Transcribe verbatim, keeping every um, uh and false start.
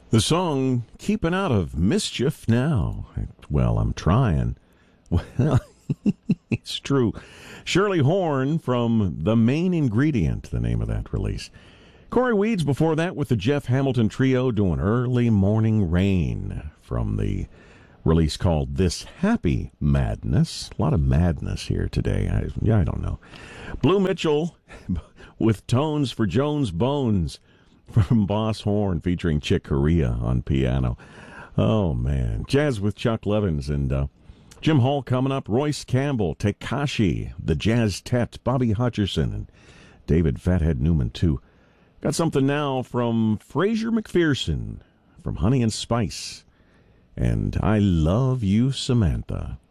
The song Keeping Out of Mischief Now. Well, I'm trying. Well, it's true. Shirley Horn from The Main Ingredient, the name of that release. Corey Weeds before that with the Jeff Hamilton Trio doing Early Morning Rain from the release called This Happy Madness. A lot of madness here today. I, yeah, I don't know. Blue Mitchell with Tones for Jones Bones from Boss Horn featuring Chick Corea on piano. Oh, man. Jazz with Chuck Levins and uh, Jim Hall coming up. Royce Campbell, Tekashi, the Jazz Tet, Bobby Hutcherson, and David Fathead Newman, too. Got something now from Fraser McPherson from Honey and Spice. And I Love You, Samantha.